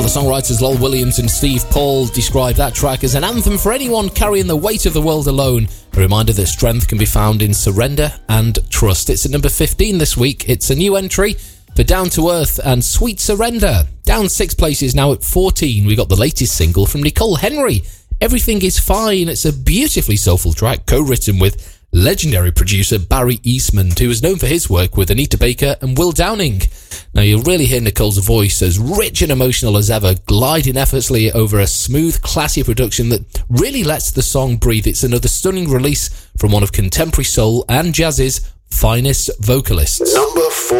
Well, the songwriters Lol Williams and Steve Paul describe that track as an anthem for anyone carrying the weight of the world alone. A reminder that strength can be found in surrender and trust. It's at number 15 this week. It's a new entry for Down to Earth and Sweet Surrender. Down 6 places now at 14. We got the latest single from Nicole Henry, Everything Is Fine. It's a beautifully soulful track co-written with legendary producer Barry Eastman, who is known for his work with Anita Baker and Will Downing. Now you'll really hear Nicole's voice as rich and emotional as ever, gliding effortlessly over a smooth, classy production that really lets the song breathe. It's another stunning release from one of contemporary soul and jazz's finest vocalists. Number 4.